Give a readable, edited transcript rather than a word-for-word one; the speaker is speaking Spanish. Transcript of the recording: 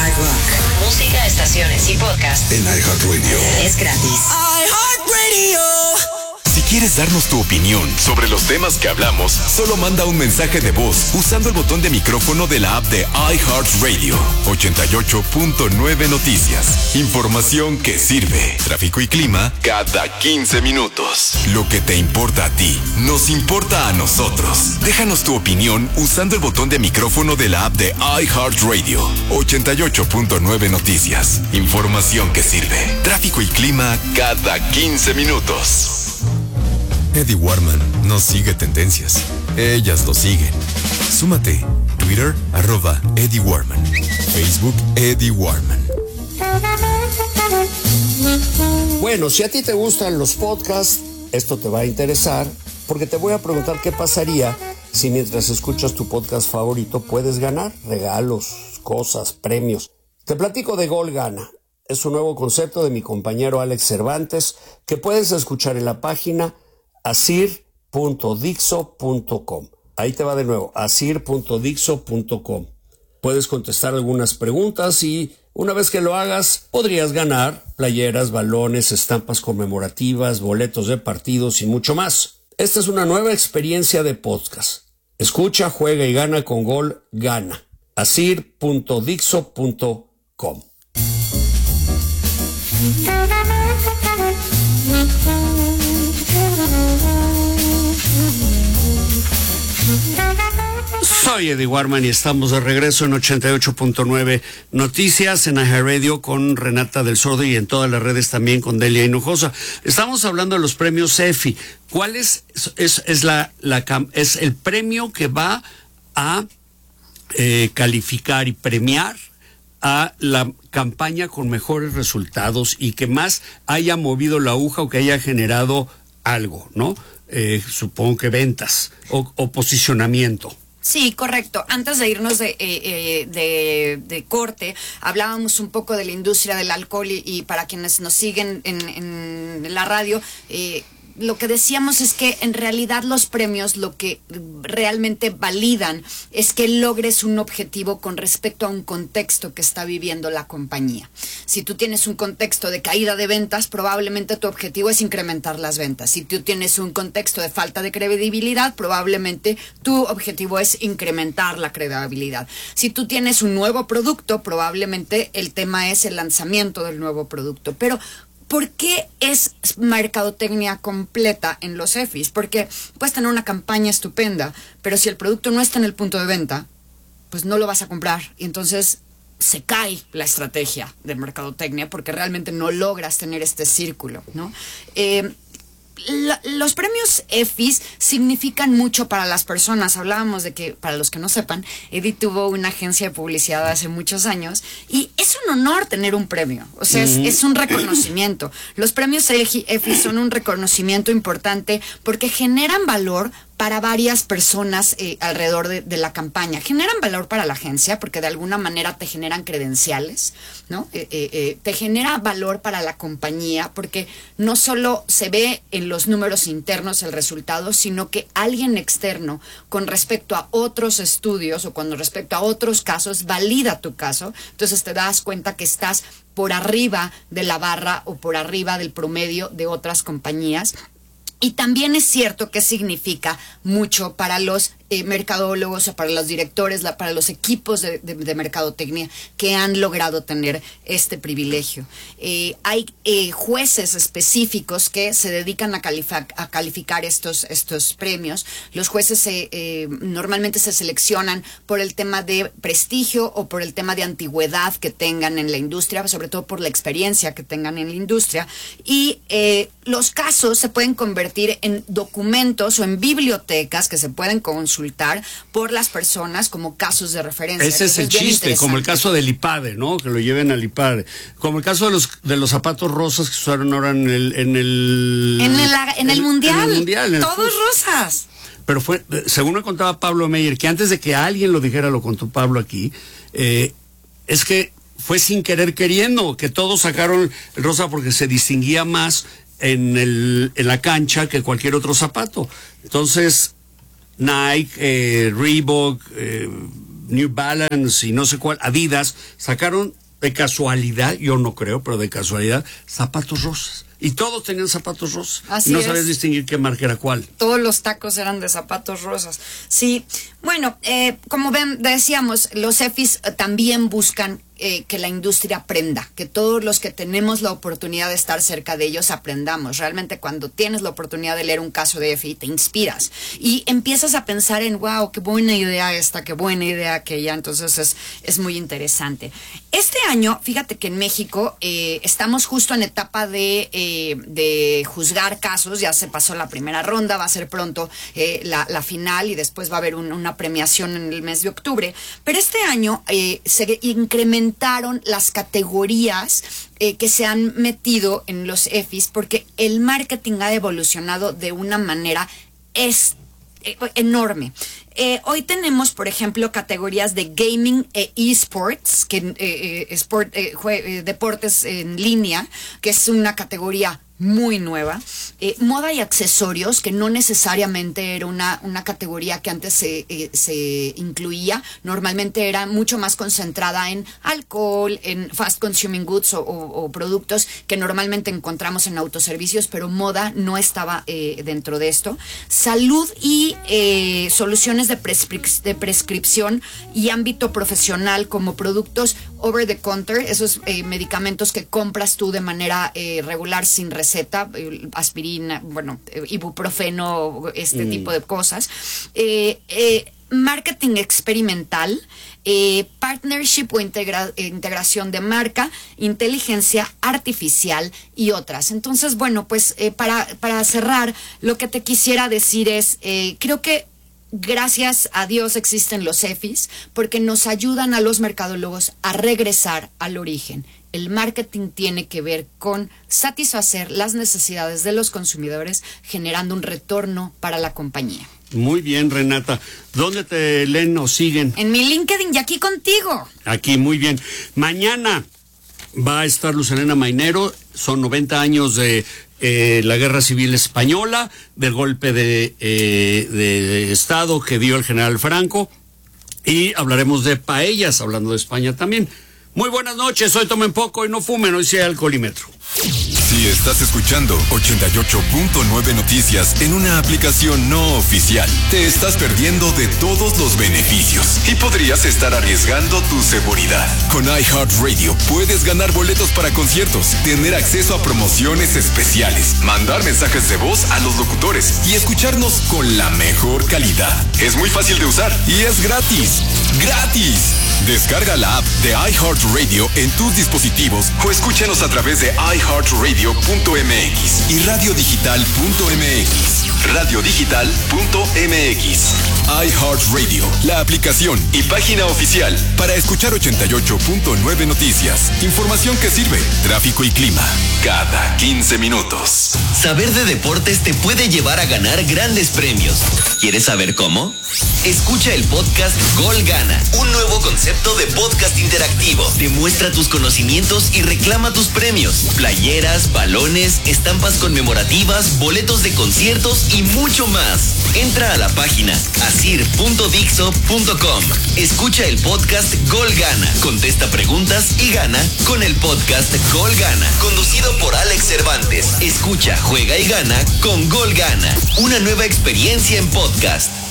Hard Rock. Música, estaciones y podcast en iHeartRadio. Es gratis. iHeartRadio. Si quieres darnos tu opinión sobre los temas que hablamos, solo manda un mensaje de voz usando el botón de micrófono de la app de iHeartRadio. 88.9 Noticias. Información que sirve. Tráfico y clima cada 15 minutos. Lo que te importa a ti, nos importa a nosotros. Déjanos tu opinión usando el botón de micrófono de la app de iHeartRadio. 88.9 Noticias. Información que sirve. Tráfico y clima cada 15 minutos. Eddie Warman no sigue tendencias. Ellas lo siguen. Súmate. Twitter, @Eddie Warman. Facebook, Eddie Warman. Bueno, si a ti te gustan los podcasts, esto te va a interesar, porque te voy a preguntar qué pasaría si mientras escuchas tu podcast favorito puedes ganar regalos, cosas, premios. Te platico de Gol Gana. Es un nuevo concepto de mi compañero Alex Cervantes que puedes escuchar en la página asir.dixo.com. Ahí te va de nuevo, asir.dixo.com. Puedes contestar algunas preguntas y una vez que lo hagas, podrías ganar playeras, balones, estampas conmemorativas, boletos de partidos y mucho más. Esta es una nueva experiencia de podcast. Escucha, juega y gana con Gol Gana. asir.dixo.com. Soy Eddie Warman y estamos de regreso en 88.9 Noticias en iHeartRadio con Renata del Sordo y en todas las redes también con Delia Hinojosa. Estamos hablando de los premios EFI. ¿Cuál es el premio que va a calificar y premiar a la campaña con mejores resultados y que más haya movido la aguja o que haya generado algo, ¿no? Supongo que ventas o posicionamiento. Sí, correcto. Antes de irnos de corte, hablábamos un poco de la industria del alcohol y para quienes nos siguen en la radio, lo que decíamos es que en realidad los premios lo que realmente validan es que logres un objetivo con respecto a un contexto que está viviendo la compañía. Si tú tienes un contexto de caída de ventas, probablemente tu objetivo es incrementar las ventas. Si tú tienes un contexto de falta de credibilidad, probablemente tu objetivo es incrementar la credibilidad. Si tú tienes un nuevo producto, probablemente el tema es el lanzamiento del nuevo producto. Pero ¿por qué es mercadotecnia completa en los EFIs? Porque puedes tener una campaña estupenda, pero si el producto no está en el punto de venta, pues no lo vas a comprar. Y entonces se cae la estrategia de mercadotecnia porque realmente no logras tener este círculo, ¿no? Los premios EFIs significan mucho para las personas. Hablábamos de que, para los que no sepan, Eddie tuvo una agencia de publicidad hace muchos años y es un honor tener un premio. O sea, es un reconocimiento. Los premios EFIs son un reconocimiento importante porque generan valor para varias personas alrededor de la campaña. Generan valor para la agencia porque de alguna manera te generan credenciales, ¿no? Te genera valor para la compañía porque no solo se ve en los números internos el resultado, sino que alguien externo con respecto a otros estudios o con respecto a otros casos valida tu caso. Entonces te das cuenta que estás por arriba de la barra o por arriba del promedio de otras compañías. Y también es cierto que significa mucho para los mercadólogos o para los directores, para los equipos de mercadotecnia que han logrado tener este privilegio. Hay jueces específicos que se dedican a calificar estos premios. Los jueces normalmente se seleccionan por el tema de prestigio o por el tema de antigüedad que tengan en la industria, sobre todo por la experiencia que tengan en la industria. Y los casos se pueden convertir en documentos o en bibliotecas que se pueden consultar por las personas como casos de referencia. Ese es el chiste, como el caso del IPADE, ¿no? Que lo lleven al IPADE. Como el caso de los zapatos rosas que usaron ahora en el Mundial. Todos rosas. Pero fue, según me contaba Pablo Meyer, que antes de que alguien lo dijera, lo contó Pablo aquí, es que fue sin querer queriendo, que todos sacaron el rosa porque se distinguía más en la cancha que cualquier otro zapato. Entonces Nike, Reebok, New Balance y no sé cuál, Adidas, sacaron de casualidad, yo no creo, pero de casualidad, zapatos rosas. Y todos tenían zapatos rosas. Así no es. sabías distinguir qué marca era cuál. Todos los tacos eran de zapatos rosas. Sí, bueno, como ven, decíamos, los EFIs también buscan que la industria aprenda, que todos los que tenemos la oportunidad de estar cerca de ellos aprendamos. Realmente cuando tienes la oportunidad de leer un caso de EFI, te inspiras y empiezas a pensar en, wow, qué buena idea esta, qué buena idea aquella. Entonces es muy interesante. Este año, fíjate que en México estamos justo en etapa de juzgar casos. Ya se pasó la primera ronda, va a ser pronto la final y después va a haber una premiación en el mes de octubre. Pero este año se incrementaron las categorías que se han metido en los EFIs porque el marketing ha evolucionado de una manera enorme. Hoy tenemos, por ejemplo, categorías de gaming e esports, deportes en línea, que es una categoría muy nueva. Moda y accesorios, que no necesariamente era una categoría que antes se incluía. Normalmente era mucho más concentrada en alcohol, en fast consuming goods o productos que normalmente encontramos en autoservicios, pero moda no estaba dentro de esto. Salud y soluciones de prescripción y ámbito profesional, como productos over the counter, esos medicamentos que compras tú de manera regular sin receta, aspirina, bueno, ibuprofeno, tipo de cosas. Marketing experimental, partnership o integración de marca, inteligencia artificial y otras. Entonces, bueno, pues para cerrar, lo que te quisiera decir es, creo que gracias a Dios existen los EFIs porque nos ayudan a los mercadólogos a regresar al origen. El marketing tiene que ver con satisfacer las necesidades de los consumidores, generando un retorno para la compañía. Muy bien, Renata. ¿Dónde te leen o siguen? En mi LinkedIn y aquí contigo. Aquí, muy bien. Mañana va a estar Luz Helena Mainero. Son 90 años de la Guerra Civil Española, del golpe de Estado que dio el general Franco. Y hablaremos de paellas, hablando de España también. Muy buenas noches, hoy tomen poco y no fumen, hoy sí hay alcoholímetro. Si estás escuchando 88.9 Noticias en una aplicación no oficial, te estás perdiendo de todos los beneficios y podrías estar arriesgando tu seguridad. Con iHeartRadio puedes ganar boletos para conciertos, tener acceso a promociones especiales, mandar mensajes de voz a los locutores y escucharnos con la mejor calidad. Es muy fácil de usar y es gratis. ¡Gratis! Descarga la app de iHeartRadio en tus dispositivos o escúchanos a través de iHeartRadio.mx y radiodigital.mx. Radiodigital.mx. iHeartRadio, la aplicación y página oficial para escuchar 88.9 Noticias. Información que sirve, tráfico y clima, cada 15 minutos. Saber de deportes te puede llevar a ganar grandes premios. ¿Quieres saber cómo? Escucha el podcast Gol Gana, un nuevo concepto de podcast interactivo. Demuestra tus conocimientos y reclama tus premios. Playeras, balones, estampas conmemorativas, boletos de conciertos y mucho más. Entra a la página asir.dixo.com. Escucha el podcast Gol Gana, contesta preguntas y gana con el podcast Gol Gana, conducido por Alex Cervantes. Escucha, juega y gana con Gol Gana. Una nueva experiencia en podcast.